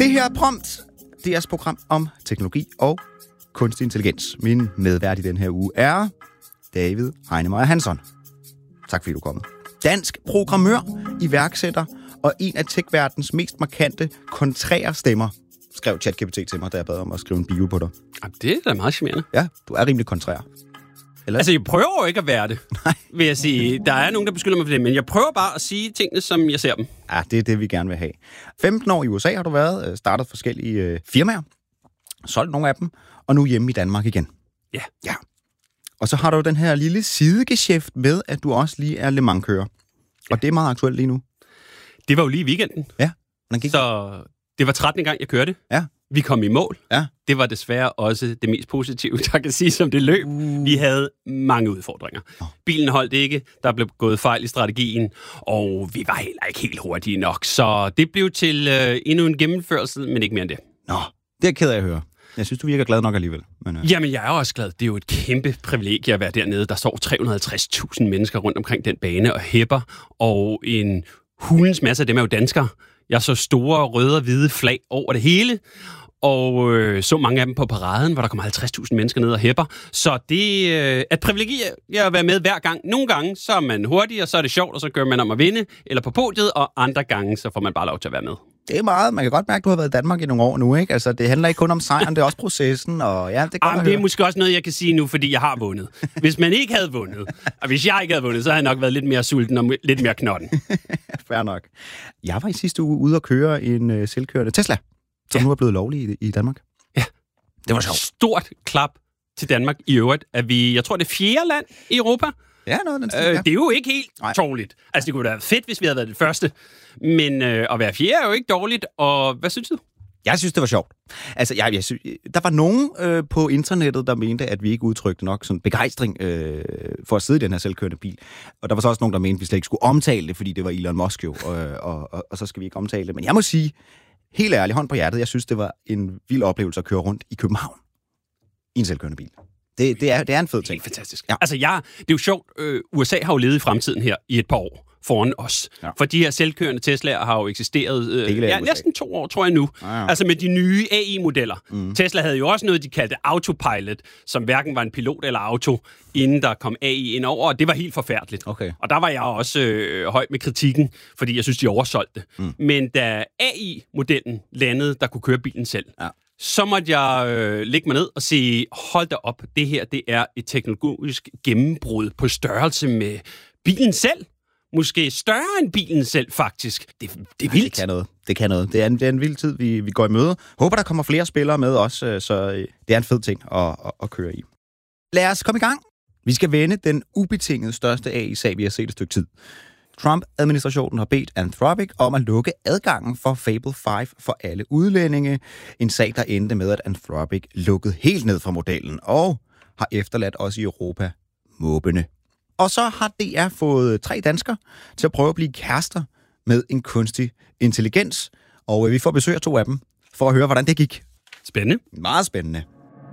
Det her er Prompt, DR's program om teknologi og kunstig intelligens. Min medvært i den her uge er David Heinemeier Hansson. Tak fordi du er kommet. Dansk programmør, iværksætter og en af tech-verdens mest markante kontrære stemmer, skrev ChatGPT til mig, da jeg bad om at skrive en bio på dig. Det er da meget charmerende. Ja, du er rimelig kontrær. Eller? Altså, jeg prøver jo ikke at være det, vil jeg sige. Der er nogen, der beskylder mig for det, men jeg prøver bare at sige tingene, som jeg ser dem. Ja, det er det, vi gerne vil have. 15 år i USA har du været, startet forskellige firmaer, solgt nogle af dem, og nu hjemme i Danmark igen. Ja. Og så har du den her lille sidegeschæft med, at du også lige er Le Mans-kører. Og det er meget aktuelt lige nu. Det var jo lige i weekenden. Ja. Så det var 13. gang, jeg kørte. Ja. Vi kom i mål. Ja. Det var desværre også det mest positive, der kan sige, som det løb. Vi havde mange udfordringer. Bilen holdt ikke, der blev gået fejl i strategien, og vi var heller ikke helt hurtige nok. Så det blev til endnu en gennemførelse, men ikke mere end det. Nå, det er jeg ked af at høre. Jeg synes, du virker glad nok alligevel. Men, Jamen, jeg er også glad. Det er jo et kæmpe privilegie at være dernede. Der står 350.000 mennesker rundt omkring den bane og hæpper, og en hulens masse af dem er jo danskere. Jeg så store røde og hvide flag over det hele, og så mange af dem på paraden, hvor der kommer 50.000 mennesker ned og hæpper. Så det er et privilegie at være med hver gang. Nogle gange, så er man hurtig, og så er det sjovt, og så gør man om at vinde, eller på podiet, og andre gange, så får man bare lov til at være med. Det er meget. Man kan godt mærke, at du har været i Danmark i nogle år nu, ikke? Altså, det handler ikke kun om sejren, det er også processen, og ja, det kan det er måske også noget, jeg kan sige nu, fordi jeg har vundet. Hvis man ikke havde vundet, og hvis jeg ikke havde vundet, så havde jeg nok været lidt mere sulten og lidt mere knotten. Fair nok. Jeg var i sidste uge ude at køre en selvkørende Tesla, som nu er blevet lovlig i Danmark. Ja. Det var sjovt. Stort klap til Danmark i øvrigt. Jeg tror, det er 4. land i Europa. Ja, noget den stil, Det er jo ikke helt dårligt. Altså, det kunne da være fedt, hvis vi havde været det første. Men at være 4. er jo ikke dårligt. Og hvad synes du? Jeg synes, det var sjovt. Altså, jeg synes, der var nogen på internettet, der mente, at vi ikke udtrykte nok sådan begejstring for at sidde i den her selvkørende bil. Og der var så også nogen, der mente, at vi slet ikke skulle omtale det, fordi det var Elon Musk jo, og så skal vi ikke omtale det. Men jeg må sige, helt ærligt, hånd på hjertet, jeg synes, det var en vild oplevelse at køre rundt i København i en selvkørende bil. Det er en fed ting. Helt fantastisk. Ja. Altså, det er jo sjovt. USA har jo levet i fremtiden her i et par år foran os. Ja. For de her selvkørende Teslaer har jo eksisteret næsten 2 år, tror jeg nu. Ja. Altså med de nye AI-modeller. Tesla havde jo også noget, de kaldte autopilot, som hverken var en pilot eller auto, inden der kom AI ind over, og det var helt forfærdeligt. Okay. Og der var jeg også høj med kritikken, fordi jeg synes, de oversolgte det. Men da AI-modellen landede, der kunne køre bilen selv, så måtte jeg lægge mig ned og sige, hold da op, det her det er et teknologisk gennembrud på størrelse med bilen selv. Måske større end bilen selv, faktisk. Det er vildt. Det kan noget. Det er en vild tid, vi går i møde. Håber, der kommer flere spillere med også, så det er en fed ting at køre i. Lad os komme i gang. Vi skal vende den ubetinget største AI-sag, vi har set et stykke tid. Trump-administrationen har bedt Anthropic om at lukke adgangen for Fable 5 for alle udlændinge. En sag, der endte med, at Anthropic lukkede helt ned fra modellen og har efterladt os i Europa måbende. Og så har DR fået 3 danskere til at prøve at blive kærester med en kunstig intelligens. Og vi får besøg af 2 af dem for at høre, hvordan det gik. Spændende. Meget spændende.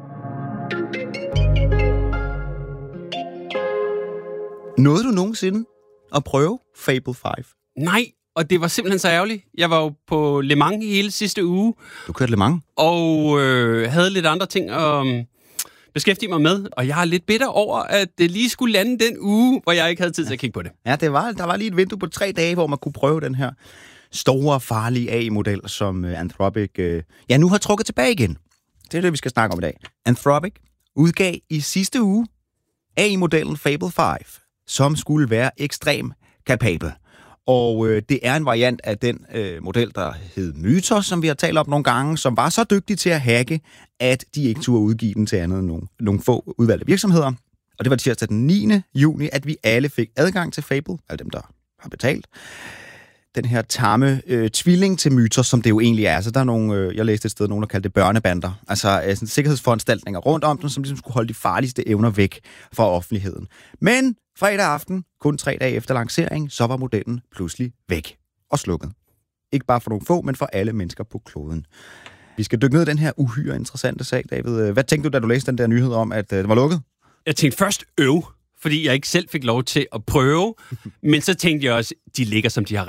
Nåede du nogensinde at prøve Fable 5? Nej, og det var simpelthen så ærgerligt. Jeg var jo på Le Mans hele sidste uge. Du kørte Le Mans? Og havde lidt andre ting at beskæftige mig med. Og jeg er lidt bitter over, at det lige skulle lande den uge, hvor jeg ikke havde tid til at kigge på det. Ja, der var lige et vindue på 3 dage, hvor man kunne prøve den her store, farlige AI-model, som Anthropic nu har trukket tilbage igen. Det er det, vi skal snakke om i dag. Anthropic udgav i sidste uge AI-modellen Fable 5, som skulle være ekstrem kapabel. Og det er en variant af den model, der hed Mythos, som vi har talt om nogle gange, som var så dygtig til at hacke, at de ikke turde udgive den til andet end nogle få udvalgte virksomheder. Og det var tirsdag den 9. juni, at vi alle fik adgang til Fable, alle dem, der har betalt. Den her tamme tvilling til Mythos, som det jo egentlig er. Så der er nogle, jeg læste et sted, nogen der kaldte det børnebander. Altså sikkerhedsforanstaltninger rundt om dem, som ligesom skulle holde de farligste evner væk fra offentligheden. Men fredag aften, kun 3 dage efter lancering, så var modellen pludselig væk og slukket. Ikke bare for nogle få, men for alle mennesker på kloden. Vi skal dykke ned i den her uhyre interessante sag, David. Hvad tænkte du, da du læste den der nyhed om, at det var lukket? Jeg tænkte først fordi jeg ikke selv fik lov til at prøve, men så tænkte jeg også, de ligger, som de har ret.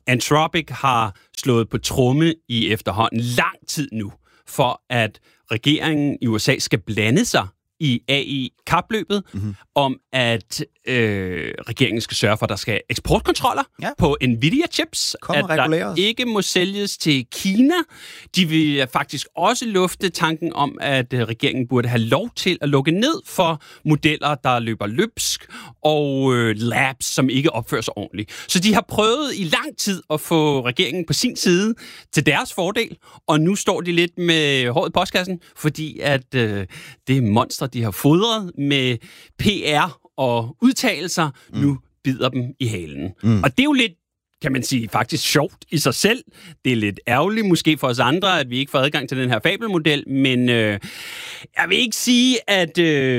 Anthropic har slået på tromme i efterhånden lang tid nu, for at regeringen i USA skal blande sig i AI-kapløbet, om at regeringen skal sørge for, at der skal eksportkontroller på Nvidia-chips, at der ikke må sælges til Kina. De vil faktisk også lufte tanken om, at regeringen burde have lov til at lukke ned for modeller, der løber løbsk, og labs, som ikke opfører sig ordentligt. Så de har prøvet i lang tid at få regeringen på sin side til deres fordel, og nu står de lidt med håret i postkassen, fordi at det monster, de har fodret med PR og udtalelser, nu bider dem i halen. Og det er jo lidt, kan man sige, faktisk sjovt i sig selv. Det er lidt ærgerligt måske for os andre, at vi ikke får adgang til den her fabelmodel, men jeg vil ikke sige, at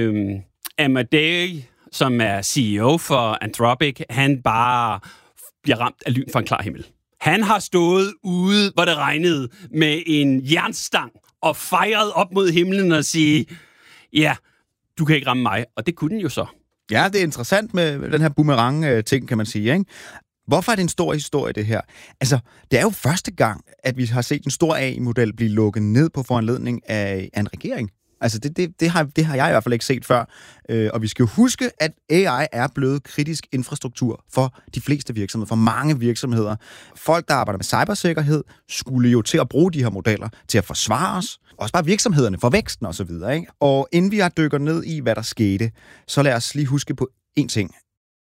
Amadei, som er CEO for Anthropic, han bare bliver ramt af lyn fra en klar himmel. Han har stået ude, hvor det regnede, med en jernstang og fejret op mod himlen og sige, ja, du kan ikke ramme mig, og det kunne den jo så. Ja, det er interessant med den her boomerang-ting, kan man sige, ikke? Hvorfor er det en stor historie, det her? Altså, det er jo første gang, at vi har set en stor AI-model blive lukket ned på foranledning af en regering. Altså, det har jeg i hvert fald ikke set før. Og vi skal jo huske, at AI er blevet kritisk infrastruktur for de fleste virksomheder, for mange virksomheder. Folk, der arbejder med cybersikkerhed, skulle jo til at bruge de her modeller til at forsvare os. Også bare virksomhederne for væksten og så videre, ikke? Og inden vi dykker ned i, hvad der skete, så lad os lige huske på én ting.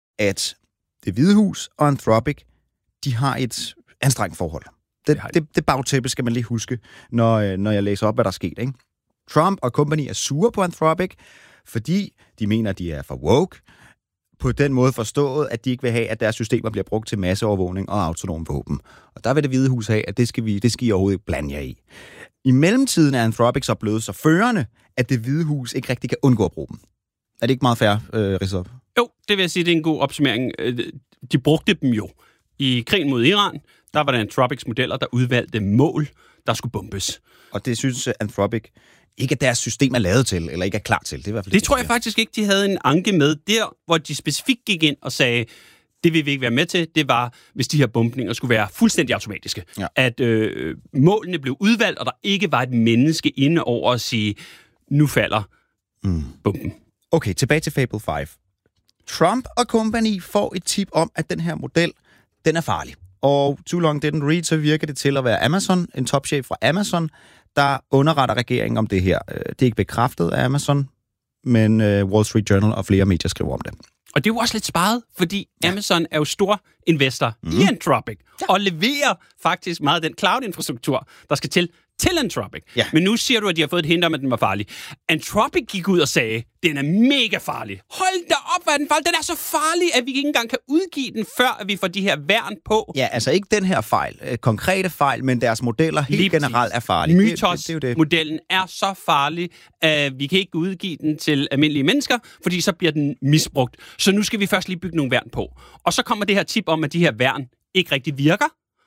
At Det Hvide Hus og Anthropic, de har et anstrengt forhold. Det bagtæppe skal man lige huske, når jeg læser op, hvad der er sket, ikke? Trump og company er sure på Anthropic, fordi de mener, at de er for woke. På den måde forstået, at de ikke vil have, at deres systemer bliver brugt til masseovervågning og autonome våben. Og der vil Det Hvide Hus have, at det skal I overhovedet ikke blande jer i. I mellemtiden er Anthropic så blevet så førende, at Det Hvide Hus ikke rigtig kan undgå at bruge dem. Er det ikke meget fair, ridset op? Jo, det vil jeg sige, det er en god opsummering. De brugte dem jo. I krigen mod Iran, der var det Anthropics modeller, der udvalgte mål, der skulle bombes. Og det synes Anthropic ikke, at deres system er lavet til, eller ikke er klar til. Det er i hvert fald det tror jeg faktisk ikke, de havde en anke med. Der, hvor de specifikt gik ind og sagde, det vil vi ikke være med til, det var, hvis de her bombninger skulle være fuldstændig automatiske. Ja. At målene blev udvalgt, og der ikke var et menneske inde over at sige, nu falder bomben. Okay, tilbage til Fable 5. Trump og company får et tip om, at den her model, den er farlig. Og too long didn't read, så virker det til at være Amazon, en topchef fra Amazon, der underretter regeringen om det her. Det er ikke bekræftet af Amazon, men Wall Street Journal og flere medier skriver om det. Og det er jo også lidt sparet, fordi Amazon er jo stor investor i Anthropic, og leverer faktisk meget af den cloud-infrastruktur, der skal til Anthropic. Ja. Men nu siger du, at de har fået et hint om, at den var farlig. Anthropic gik ud og sagde, den er mega farlig. Hold da op, hvor er den farlig. Den er så farlig, at vi ikke engang kan udgive den, før at vi får de her værn på. Ja, altså ikke den her fejl, konkrete fejl, men deres modeller helt generelt er farlige. Mythos-modellen er så farlig, at vi kan ikke udgive den til almindelige mennesker, fordi så bliver den misbrugt. Så nu skal vi først lige bygge nogle værn på. Og så kommer det her tip om, at de her værn ikke rigtig virker.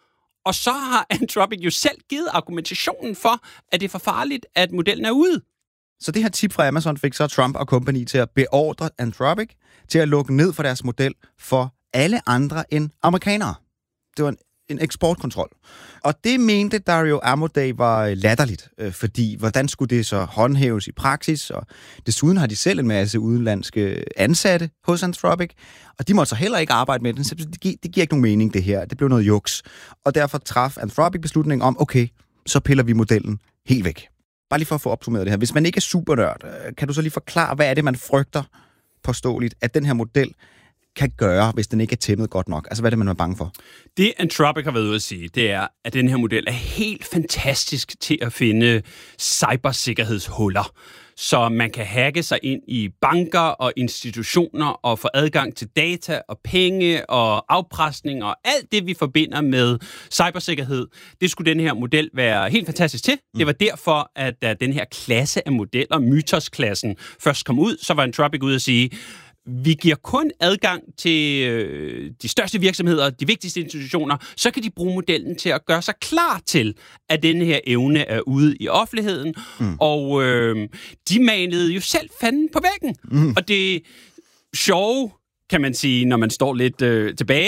Og så har Anthropic jo selv givet argumentationen for, at det er for farligt, at modellen er ude. Så det her tip fra Amazon fik så Trump og company til at beordre Anthropic til at lukke ned for deres model for alle andre end amerikanere. Det var en eksportkontrol. Og det mente Dario Amodei var latterligt, fordi hvordan skulle det så håndhæves i praksis? Og desuden har de selv en masse udenlandske ansatte hos Anthropic, og de måtte så heller ikke arbejde med den, så det giver ikke nogen mening, det her. Det blev noget juks. Og derfor traf Anthropic beslutningen om, okay, så piller vi modellen helt væk. Bare lige for at få opsummeret det her. Hvis man ikke er supernørd, kan du så lige forklare, hvad er det, man frygter påståeligt, at den her model kan gøre, hvis den ikke er tæmmet godt nok? Altså, hvad er det, man er bange for? Det Anthropic har været ude at sige, det er, at den her model er helt fantastisk til at finde cybersikkerhedshuller. Så man kan hacke sig ind i banker og institutioner og få adgang til data og penge og afpresning og alt det, vi forbinder med cybersikkerhed. Det skulle den her model være helt fantastisk til. Det var derfor, at da den her klasse af modeller, Mythos-klassen, først kom ud, så var Anthropic ude at sige, vi giver kun adgang til de største virksomheder, de vigtigste institutioner, så kan de bruge modellen til at gøre sig klar til, at denne her evne er ude i offentligheden. Og de manede jo selv fanden på væggen. Og det sjove, kan man sige, når man står lidt tilbage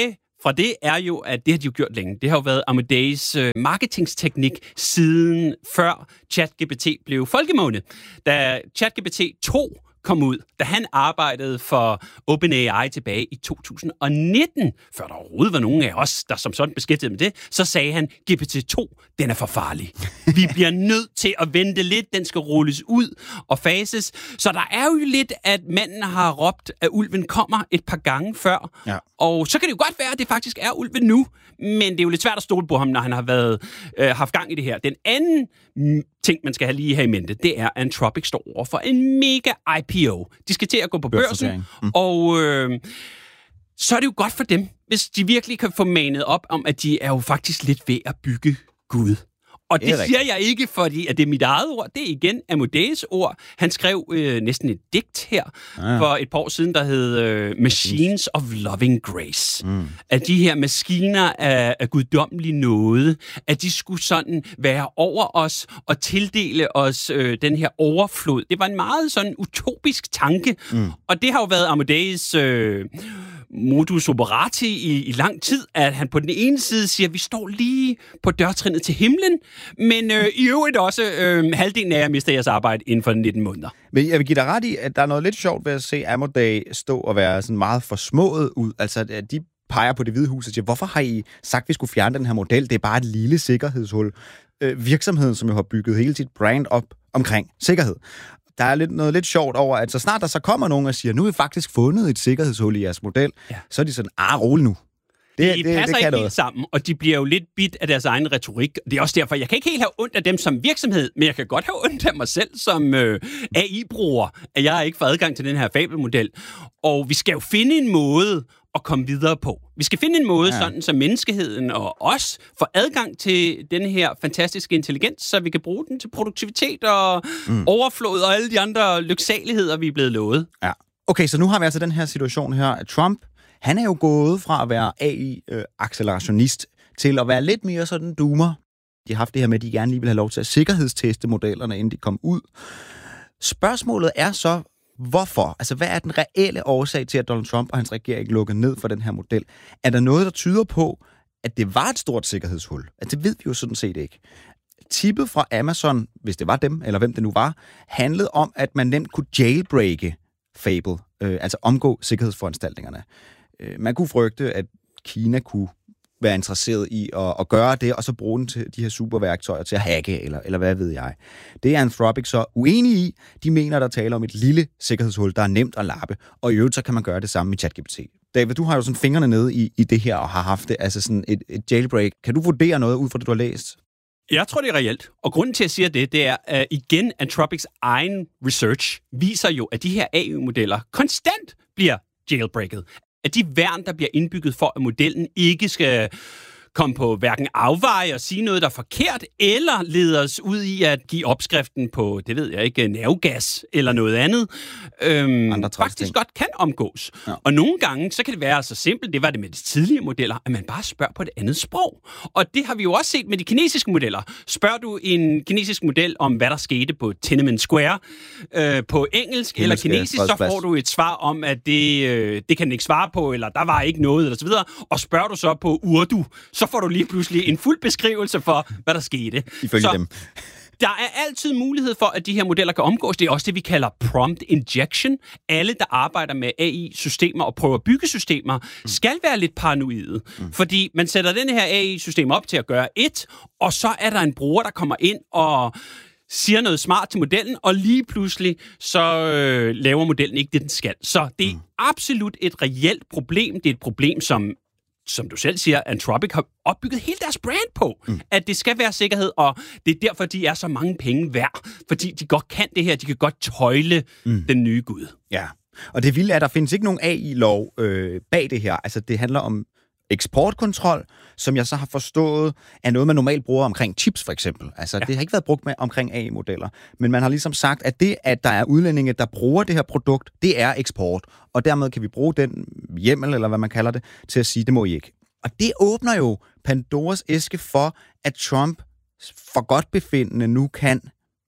fra det er jo, at det har de jo gjort længe. Det har jo været Amadeus marketingsteknik siden før ChatGPT blev folkemåne. Da ChatGPT 2 kom ud, da han arbejdede for OpenAI tilbage i 2019, før der overhovedet var nogen af os, der som sådan beskæftigede med det, så sagde han, GPT-2, den er for farlig. Vi bliver nødt til at vente lidt, den skal rulles ud og fases. Så der er jo lidt, at manden har råbt, at ulven kommer et par gange før, ja. Og så kan det jo godt være, at det faktisk er ulven nu, men det er jo lidt svært at stole på ham, når han har været haft gang i det her. Den anden ting, man skal have lige her i mente, det er, at Anthropic står over for en mega IPO. De skal til at gå på børsen, og så er det jo godt for dem, hvis de virkelig kan få manet op om, at de er jo faktisk lidt ved at bygge Gud. Og det siger jeg ikke, fordi at det er mit eget ord. Det er igen Amadeus ord. Han skrev næsten et digt her for et par år siden, der hed Machines of Loving Grace. At de her maskiner af guddommelig nåde, at de skulle sådan være over os og tildele os den her overflod. Det var en meget sådan utopisk tanke. Og det har jo været Amadeus modus operandi i lang tid, at han på den ene side siger, at vi står lige på dørtrinnet til himlen, men i øvrigt også halvdelen af jer mister jeres arbejde inden for 19 måneder. Men jeg vil give dig ret i, at der er noget lidt sjovt ved at se Amadeus stå og være sådan meget forsmået ud. Altså, at de peger på Det Hvide Hus og siger, hvorfor har I sagt, at vi skulle fjerne den her model? Det er bare et lille sikkerhedshul. Virksomheden, som jo har bygget hele sit brand op omkring sikkerhed. Der er noget lidt sjovt over, at så snart der så kommer nogen og siger, nu har vi faktisk fundet et sikkerhedshul i jeres model, så er de sådan, rolig nu. De passer ikke helt sammen, og de bliver jo lidt bit af deres egen retorik. Det er også derfor, jeg kan ikke helt have ondt af dem som virksomhed, men jeg kan godt have ondt af mig selv som AI-bruger, at jeg ikke får adgang til den her fabelmodel. Og vi skal jo finde en måde at komme videre på. Vi skal finde en måde, sådan så menneskeheden og os får adgang til den her fantastiske intelligens, så vi kan bruge den til produktivitet og overflod og alle de andre lyksaligheder, vi er blevet lovet. Ja. Okay, så nu har vi altså den her situation her. Trump, han er jo gået fra at være AI-accelerationist til at være lidt mere sådan doomer. De har haft det her med, at de gerne lige vil have lov til at sikkerhedsteste modellerne, inden de kom ud. Spørgsmålet er så, hvorfor? Altså, hvad er den reelle årsag til, at Donald Trump og hans regering lukkede ned for den her model? Er der noget, der tyder på, at det var et stort sikkerhedshul? Altså, det ved vi jo sådan set ikke. Tippet fra Amazon, hvis det var dem, eller hvem det nu var, handlede om, at man nemt kunne jailbreake Fable, altså omgå sikkerhedsforanstaltningerne. Man kunne frygte, at Kina kunne være interesseret i at gøre det, og så bruge den til de her superværktøjer til at hacke, eller hvad ved jeg. Det er Anthropic så uenige i. De mener, der taler om et lille sikkerhedshul, der er nemt at lappe, og i øvrigt så kan man gøre det samme med ChatGPT. David, du har jo sådan fingrene nede i det her, og har haft det, altså sådan et jailbreak. Kan du vurdere noget ud fra det, du har læst? Jeg tror, det er reelt. Og grunden til, at jeg siger det er, at igen, Anthropics egen research viser jo, at de her AI-modeller konstant bliver jailbreaket. At de værn, der bliver indbygget for, at modellen ikke skal komme på hverken afveje og sige noget, der er forkert, eller lede os ud i at give opskriften på, det ved jeg ikke, nervegas eller noget andet, faktisk godt kan omgås. Ja. Og nogle gange, så kan det være så simpelt, det var det med de tidligere modeller, at man bare spørger på et andet sprog. Og det har vi jo også set med de kinesiske modeller. Spørger du en kinesisk model om, hvad der skete på Tiananmen Square på engelsk eller kinesisk, så får du et svar om, at det kan den ikke svare på, eller der var ikke noget, eller så videre. Og spørger du så på Urdu, så får du lige pludselig en fuld beskrivelse for, hvad der skete. Ifølge dem. Der er altid mulighed for, at de her modeller kan omgås. Det er også det, vi kalder prompt injection. Alle, der arbejder med AI-systemer og prøver at bygge systemer, skal være lidt paranoide. Fordi man sætter den her AI-system op til at gøre et, og så er der en bruger, der kommer ind og siger noget smart til modellen, og lige pludselig så laver modellen ikke det, den skal. Så det er absolut et reelt problem. Det er et problem, som du selv siger, Anthropic har opbygget hele deres brand på, at det skal være sikkerhed, og det er derfor, de er så mange penge værd, fordi de godt kan det her, de kan godt tøjle den nye Gud. Ja, og det vilde er, at der findes ikke nogen AI-lov bag det her. Altså, det handler om eksportkontrol, som jeg så har forstået, er noget, man normalt bruger omkring chips, for eksempel. Altså, det har ikke været brugt med omkring AI-modeller. Men man har ligesom sagt, at det, at der er udlændinge, der bruger det her produkt, det er eksport. Og dermed kan vi bruge den hjemmel, eller hvad man kalder det, til at sige, det må I ikke. Og det åbner jo Pandoras æske for, at Trump for godt befindende nu kan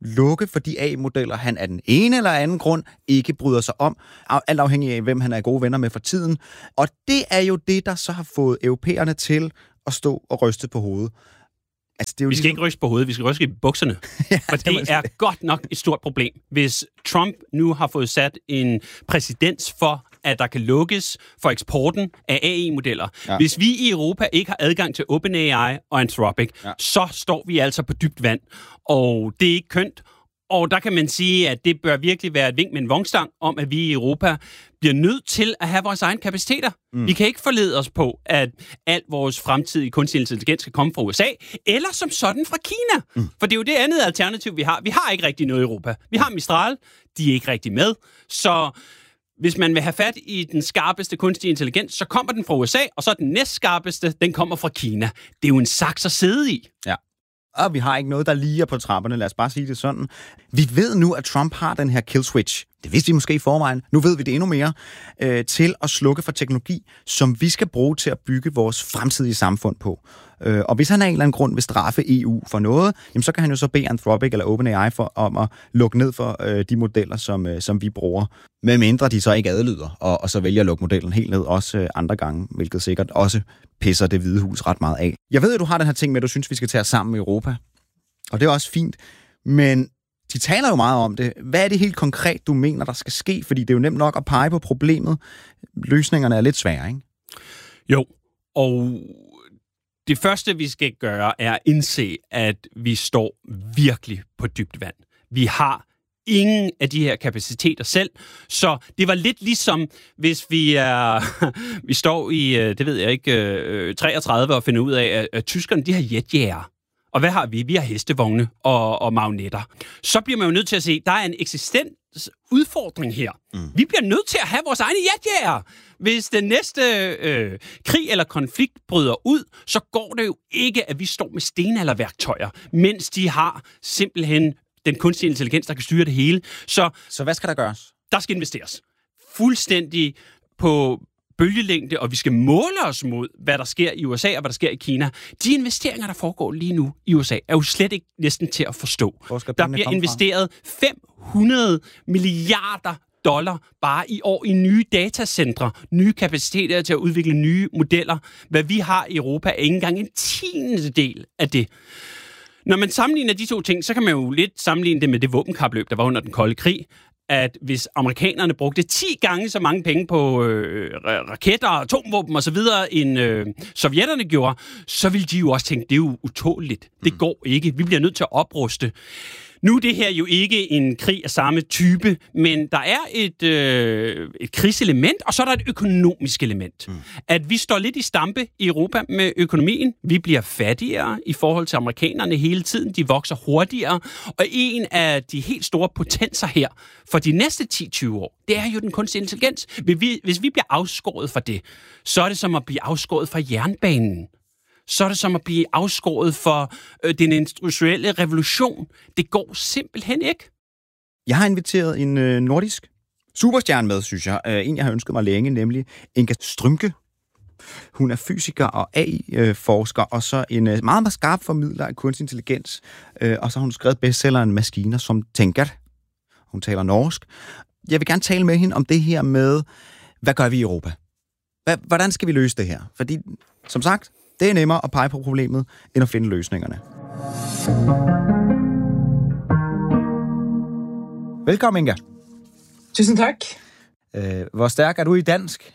lukke for de AI-modeller, han af den ene eller anden grund ikke bryder sig om, alt afhængig af, hvem han er gode venner med for tiden. Og det er jo det, der så har fået europæerne til at stå og ryste på hovedet. Altså, det er jo vi skal ikke ryste på hovedet, vi skal ryste i bukserne. Ja, for det er godt nok et stort problem. Hvis Trump nu har fået sat en præcedens for, at der kan lukkes for eksporten af AI-modeller. Ja. Hvis vi i Europa ikke har adgang til OpenAI og Anthropic, så står vi altså på dybt vand. Og det er ikke kønt. Og der kan man sige, at det bør virkelig være et vink med en vognstang om, at vi i Europa bliver nødt til at have vores egen kapaciteter. Vi kan ikke forlede os på, at alt vores fremtidige kunstig intelligens skal komme fra USA, eller som sådan fra Kina. For det er jo det andet alternativ, vi har. Vi har ikke rigtig noget i Europa. Vi har Mistral, de er ikke rigtig med. Så hvis man vil have fat i den skarpeste kunstige intelligens, så kommer den fra USA, og så den næstskarpeste, den kommer fra Kina. Det er jo en saks at sidde i. Ja. Og vi har ikke noget, der liger på trapperne. Lad os bare sige det sådan. Vi ved nu, at Trump har den her kill switch. Det vidste vi måske i forvejen. Nu ved vi det endnu mere. Til at slukke for teknologi, som vi skal bruge til at bygge vores fremtidige samfund på. Og hvis han af en eller anden grund vil straffe EU for noget, jamen så kan han jo så bede Anthropic eller OpenAI om at lukke ned for de modeller, som vi bruger. Med mindre de så ikke adlyder, og så vælger at lukke modellen helt ned også andre gange, hvilket sikkert også pisser Det Hvide Hus ret meget af. Jeg ved, at du har den her ting med, at du synes, vi skal tage os sammen med Europa. Og det er også fint. Men de taler jo meget om det. Hvad er det helt konkret, du mener, der skal ske? Fordi det er jo nemt nok at pege på problemet. Løsningerne er lidt svære, ikke? Jo, og det første, vi skal gøre, er at indse, at vi står virkelig på dybt vand. Vi har ingen af de her kapaciteter selv, så det var lidt ligesom, hvis vi står i, det ved jeg ikke, 33 og finder ud af, at tyskerne, de har jetjæger. Og hvad har vi? Vi har hestevogne og magnetter. Så bliver man jo nødt til at se, at der er en eksistens udfordring her. Vi bliver nødt til at have vores egne jetjæger. Hvis den næste krig eller konflikt bryder ud, så går det jo ikke, at vi står med stenalderværktøjer, mens de har simpelthen den kunstige intelligens, der kan styre det hele. Så hvad skal der gøres? Der skal investeres fuldstændig på bølgelængde, og vi skal måle os mod, hvad der sker i USA og hvad der sker i Kina. De investeringer, der foregår lige nu i USA, er jo slet ikke næsten til at forstå. Der bliver investeret 500 milliarder dollar bare i år i nye datacentre, nye kapaciteter til at udvikle nye modeller. Hvad vi har i Europa er ikke engang en tiendedel af det. Når man sammenligner de to ting, så kan man jo lidt sammenligne det med det våbenkapløb, der var under den kolde krig, at hvis amerikanerne brugte 10 gange så mange penge på raketter, atomvåben osv., end sovjetterne gjorde, så ville de jo også tænke, det er jo utåligt. Det går ikke. Vi bliver nødt til at opruste. Nu er det her jo ikke en krig af samme type, men der er et krigselement, og så er der et økonomisk element. At vi står lidt i stampe i Europa med økonomien. Vi bliver fattigere i forhold til amerikanerne hele tiden. De vokser hurtigere. Og en af de helt store potenser her for de næste 10-20 år, det er jo den kunstige intelligens. Hvis vi bliver afskåret fra det, så er det som at blive afskåret fra jernbanen. Så er det som at blive afskåret for den industrielle revolution. Det går simpelthen ikke. Jeg har inviteret en nordisk superstjerne med, synes jeg. En, jeg har ønsket mig længe, nemlig Inga Strømke. Hun er fysiker og AI-forsker, og så en meget, meget skarp formidler af kunstig intelligens. Og så har hun skrevet bestselleren Maskiner som tænker. Hun taler norsk. Jeg vil gerne tale med hende om det her med, hvad gør vi i Europa? Hvordan skal vi løse det her? Fordi, som sagt, det er nemmere at pege på problemet, end at finde løsningerne. Velkommen, Inga. Tusind tak. Hvor stærk er du i dansk?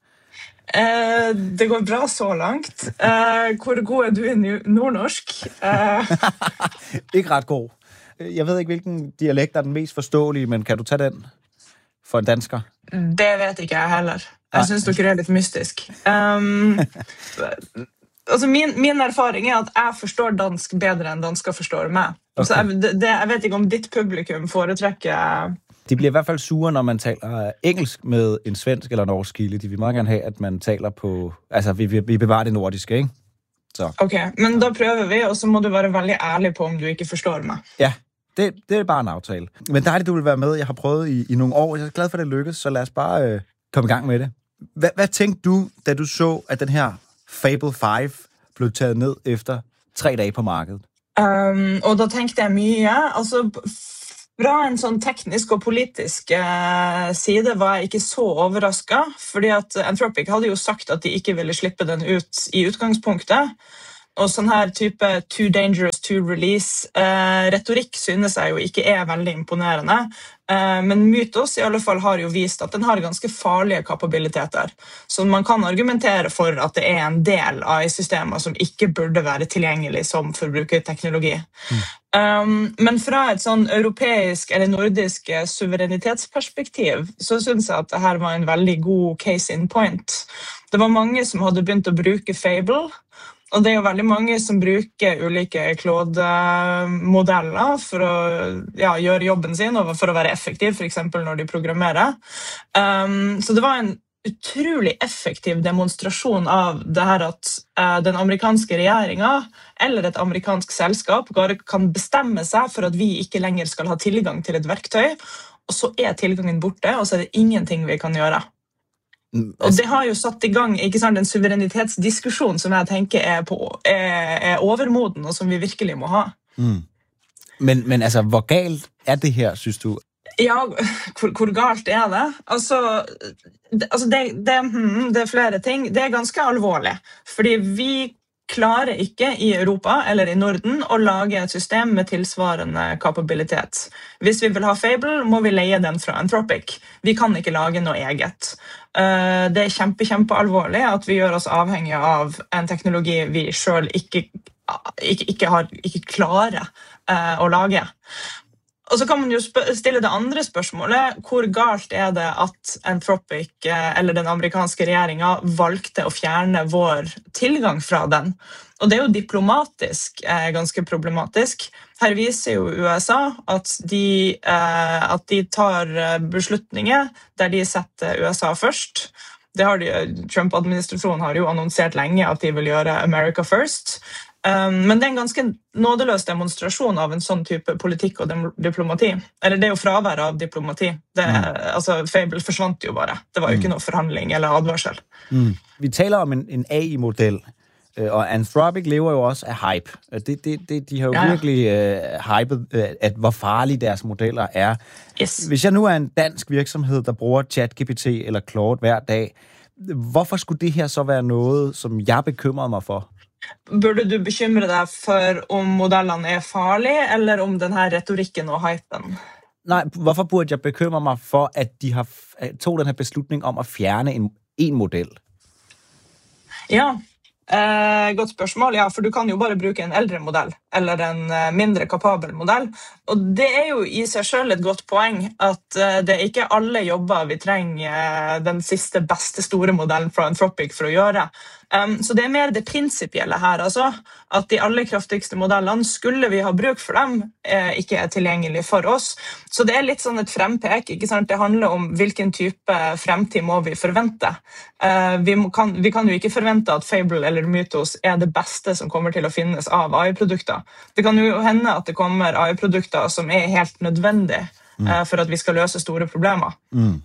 Det går bra så langt. Hvor god er du i nordnorsk? Ikke ret god. Jeg ved ikke, hvilken dialekt er den mest forståelige, men kan du tage den for en dansker? Det vet ikke jeg heller. Jeg synes, dere er lidt mystisk. Altså min erfaring er at jeg forstår dansk bedre end dansker forstår mig. Okay. Så jeg vet ikke om dit publikum foretrækker. De bliver i hvert fald sure, når man taler engelsk med en svensk eller norsk kilde. De vil meget gerne have, at man taler på. Altså, vi bevarer det nordiske, ikke? Så. Okay, men da prøver vi, og så må du være veldig ærlig på, om du ikke forstår mig. Ja, det er bare en aftale. Men dejligt, du vil være med. Jeg har prøvet i nogle år. Jeg er glad for, at det lykkes, så lad os bare komme i gang med det. Hvad tænkte du, da du så, at den her Fable 5 blev taget ned efter 3 dage på markedet? Og da tenkte jeg mye, altså fra en sånn teknisk og politisk side var jeg ikke så overrasket, fordi at Anthropic hadde jo sagt at de ikke ville slippe den ut i utgangspunktet, og sånn her type too dangerous to release retorikk synes jeg jo ikke veldig imponerende, men Mythos i alle fall har jo vist at den har ganske farlige kapabiliteter, så man kan argumentere for at det en del AI-systemer som ikke burde være tilgjengelig som forbrukerteknologi. Men fra et sånn europeisk eller nordisk suverenitetsperspektiv så synes jeg at det her var en veldig god case in point. Det var mange som hadde begynt å bruke Fable, og det jo veldig mange som bruker ulike Claude-modeller for å gjøre jobben sin og for å være effektiv, for eksempel når de programmerer. Så det var en utrolig effektiv demonstrasjon av det her at den amerikanske regjeringen eller et amerikansk selskap bare kan bestemme seg for at vi ikke lenger skal ha tilgang til et verktøy, og så tilgangen borte, og så det ingenting vi kan gjøre. Og det har jo satt i gang ikke sant, en suverenitetsdiskusjon som jeg tenker overmoden, og som vi virkelig må ha. Men altså, hvor galt det her, synes du? Ja, hvor galt det? Altså det flere ting. Det ganske alvorlig, fordi vi klarer ikke i Europa eller i Norden å lage et system med tilsvarende kapabilitet. Hvis vi vil ha Fable, må vi leie den fra Anthropic. Vi kan ikke lage noe eget. Det kjempealvorlig at vi gjør oss avhengige av en teknologi vi selv ikke klarer å lage. Og så kan man jo stille det andre spørsmålet, hvor galt det at Anthropic eller den amerikanske regjeringen valgte å fjerne vår tilgang fra den? Og det jo diplomatisk ganske problematisk. Her viser jo USA at de tar beslutninger der de setter USA først. Trump-administrasjonen har jo annonsert lenge at de vil gjøre America first. Men det en ganske nådeløs demonstrasjon av en sånn type politikk og diplomati. Eller det jo fravær av diplomati. Altså, Fable forsvant jo bare. Det var jo ikke noe forhandling eller advarsel. Vi taler om en AI-modell, og Anthropic lever jo også af hype. De har jo virkelig hypet, at hvor farlige deres modeller Yes. Hvis jeg nu en dansk virksomhed, der bruger ChatGPT eller Claude hver dag, hvorfor skulle det her så være noget, som jeg bekymrer mig for? Burde du bekymre deg for om modellene farlige, eller om denne retorikken og hypen? Nej, hvorfor burde jeg bekymre mig for, at de har tog den her beslutning om at fjerne en model? Ja, godt spørsmål. Ja, for du kan jo bare bruke en eldre modell, eller en mindre kapabel modell. Og det jo i seg selv et godt poeng, at det ikke alle jobber vi trenger den siste, beste store modellen fra Anthropic for å gjøre. Så det mer det prinsipielle her, altså, at de aller kraftigste modellene, skulle vi ha bruk for dem, ikke tilgjengelig for oss. Så det litt sånn et frempek, ikke sant? Det handler om hvilken type fremtid må vi forvente. Vi kan jo ikke forvente at Fable eller Mythos det beste som kommer til å finnes av AI-produkter. Det kan jo hende at det kommer AI-produkter som helt nødvendig for at vi skal løse store problemer.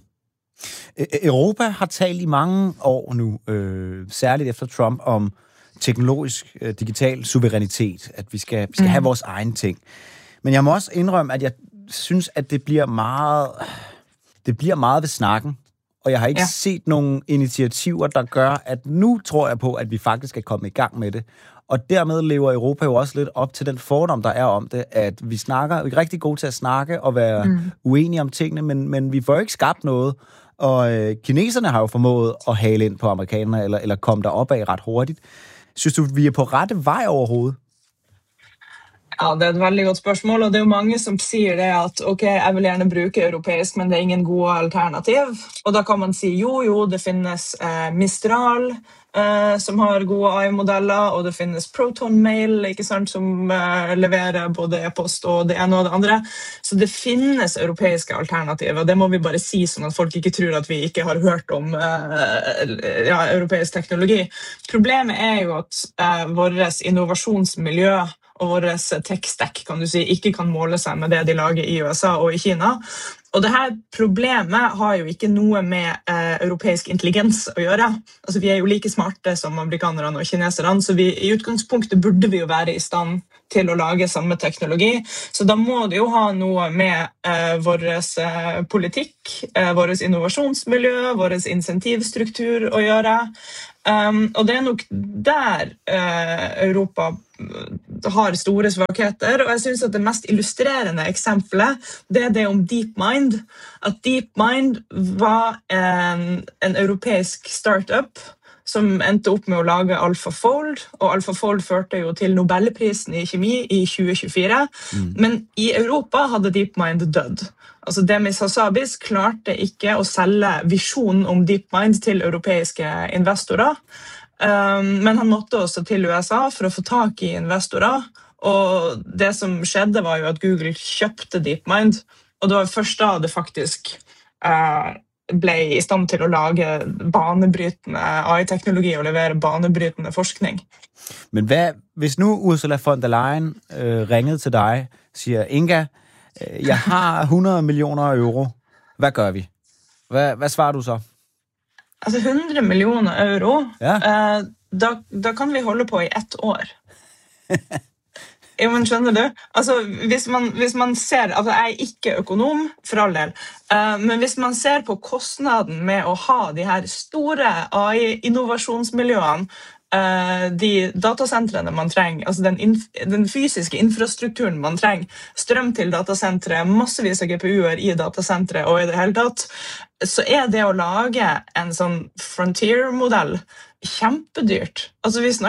Europa har talt i mange år nu, særligt efter Trump, om teknologisk digital suverænitet, at vi skal have vores egen ting. Men jeg må også indrømme, at jeg synes, at det bliver meget ved snakken, og jeg har ikke set nogle initiativer, der gør, at nu tror jeg på, at vi faktisk komme i gang med det. Og dermed lever Europa jo også lidt op til den fordom, der om det, at vi er rigtig gode til at snakke og være uenige om tingene, men vi får jo ikke skabt noget. Og kineserne har jo formået at hale ind på amerikanerne, eller komme derop af ret hurtigt. Synes du, vi på rette vej overhovedet? Ja, det et veldig godt spørsmål, og det jo mange som sier det at ok, jeg vil gjerne bruke europeisk, men det ingen gode alternativ. Og da kan man si jo, det finnes Mistral, som har gode AI-modeller, og det finnes Proton Mail, ikke sant, som leverer både e-post og det ene og det andre. Så det finnes europeiske alternativer, og det må vi bare si, sånn at folk ikke tror at vi ikke har hørt om europeisk teknologi. Problemet jo at vårt innovasjonsmiljø og vår tech-stack, kan du si, ikke kan måle seg med det de lager i USA og i Kina. Og dette problemet har jo ikke noe med europeisk intelligens å gjøre. Altså, vi jo like smarte som amerikanerne og kineserne, så i utgangspunktet burde vi jo være i stand til å lage samme teknologi. Så da må det jo ha noe med vår politikk, vår innovasjonsmiljø, vår insentivstruktur å gjøre. Og det er nok der Europa har store svakheter, og jeg synes at det mest illustrerende eksempelet, det er det om DeepMind. At DeepMind var en europeisk startup som endte opp med å lage AlphaFold, og AlphaFold førte jo til Nobelprisen i kjemi i 2024. Men i Europa hadde DeepMind dødd. Altså Demis Hassabis klarte ikke å selge visjonen om DeepMind til europeiske investorer, men han måtte også til USA for å få tak i investorer, og det som skjedde var jo at Google kjøpte DeepMind, og det var først da det faktisk ble i stand til å lage banebrytende AI-teknologi og levere banebrytende forskning. Men hvis nu Ursula von der Leyen ringede til dig, siger, Inga, jeg har 100 millioner euro, hvad gør vi? Hvad svarer du så? Altså 100 millioner euro, ja. Da kan vi holde på i 1 år. Ja, men skjønner du? Altså, hvis man ser, altså jeg er ikke økonom, for all del, men hvis man ser på kostnaden med å ha de her store AI-innovasjonsmiljøene, de datasentrene man trenger, altså den fysiske infrastrukturen man trenger, strøm til datasentre, massevis av GPU-er i datasentre og i det hele tatt, så er det å lage en sånn frontier-modell kjempedyrt. Altså vi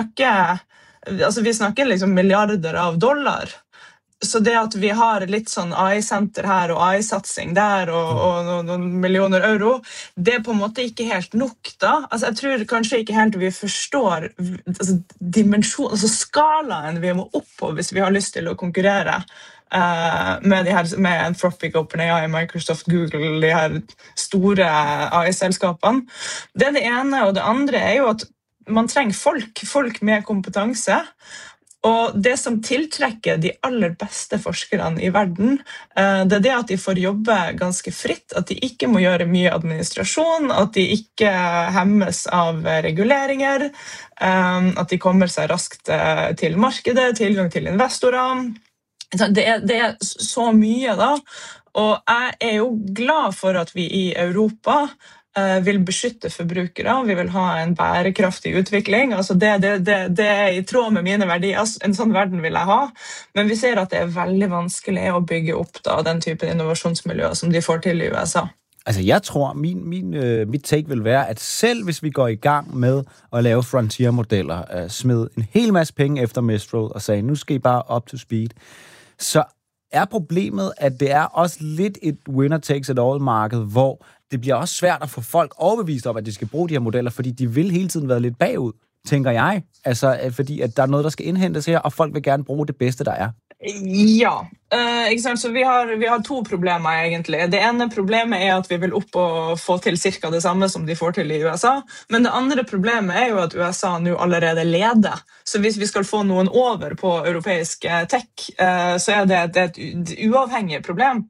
snakker liksom milliarder av dollar. Så det at vi har litt sånn AI-senter her og AI-satsing der og noen millioner euro, det er på en måte ikke helt nok da. Altså jeg tror kanskje ikke helt vi forstår dimensjon, altså skalaen vi må opp på hvis vi har lyst til å konkurrere med Anthropic, OpenAI, Microsoft, Google, de her store AI-selskapene. Det er det ene, og det andre er jo at man trenger folk med kompetanse. Og det som tiltrekker de aller beste forskerne i verden, det er det at de får jobbe ganske fritt, at de ikke må gjøre mye administrasjon, at de ikke hemmes av reguleringer, at de kommer seg raskt til markedet, tilgang til investorer. Det er så mye da, og jeg er jo glad for at vi i Europa vil beskytte forbrukere, vi vil ha en bærekraftig utvikling. Altså det er i tråd med mine verdier. En sånn verden vil jeg ha. Men vi ser at det er veldig vanskelig å bygge opp da, den typen innovasjonsmiljø som de får til i USA. Altså jeg tror, mit take vil være, at selv hvis vi går i gang med at lave frontier-modeller, smed en hel masse penge efter Mistral og sagde, nu skal I bare up to speed, så er problemet, at det er også lidt et winner-takes-it-all-marked, hvor det bliver også svært at få folk overbevist om, at de skal bruge de her modeller, fordi de vil hele tiden være lidt bagud, tænker jeg. Altså, fordi at der er noget, der skal indhentes her, og folk vil gerne bruge det bedste, der er. Ja, ikke sant? Så vi har 2 problemer egentlig. Det ene problemet er at vi vil opp og få til cirka det samme som de får til i USA, men det andre problemet er jo at USA nå allerede leder. Så hvis vi skal få noen over på europeisk tech, så er det et uavhengig problem.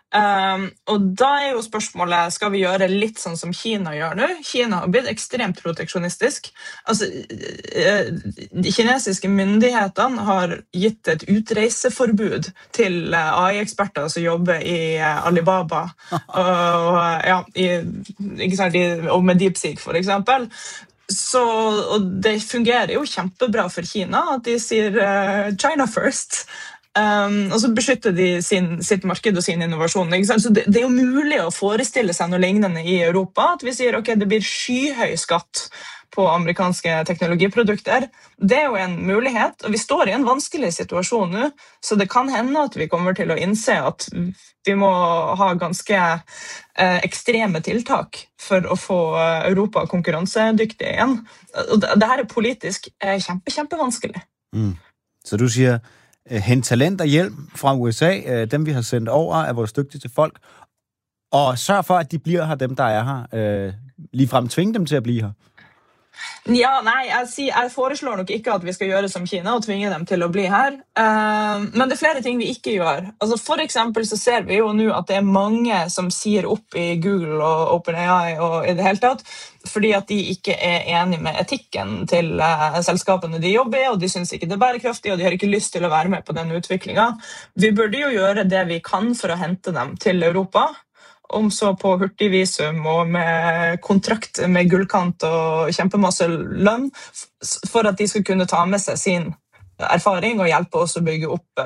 Og da er jo spørsmålet, skal vi gjøre litt sånn som Kina gjør nå? Kina har blitt ekstremt proteksjonistisk. Altså, de kinesiske myndighetene har gitt et utreiseforbud til AI-eksperter som jobber i Alibaba og med DeepSeek for eksempel. Og det fungerer jo kjempebra for Kina at de sier China first. Og så beskytter de sitt marked og sin innovasjon. Så det er jo mulig å forestille seg noe lignende i Europa, at vi sier ok, det blir skyhøy skatt på amerikanske teknologiprodukter. Det er jo en mulighet, og vi står i en vanskelig situasjon nå, så det kan hende at vi kommer til å innse at vi må ha ganske ekstreme tiltak for å få Europa konkurransedyktig igjen. Og det her er politisk kjempevanskelig. Så du sier hent talent og hjelp fra USA, dem vi har sendt over af vores dygtigste folk, og sørg for, at de bliver her, dem der er her. Ligefrem tvinge dem til at blive her. Ja, nei, jeg foreslår nok ikke at vi skal gjøre som Kina og tvinge dem til å bli her. Men det er flere ting vi ikke gjør. Altså, for eksempel så ser vi jo nå at det er mange som sier opp i Google og OpenAI og i det hele tatt, fordi at de ikke er enige med etikken til selskapene de jobber i, og de synes ikke det er bærekraftig, og de har ikke lyst til å være med på den utviklingen. Vi burde jo gjøre det vi kan for å hente dem til Europa, om så på hurtigvisum og med kontrakt med gullkant og kjempemasse lønn, for at de skal kunne ta med seg sin erfaring og hjelpe oss å bygge opp